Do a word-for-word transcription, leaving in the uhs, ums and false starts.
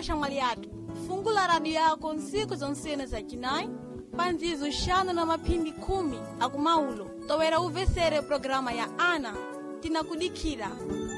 xamwali yathu fungula radio yako nsiku zonsene za chinayi panzizo xanu na maphindi khumi akumaulo towera uvesere programa ya ana tinakudikhira.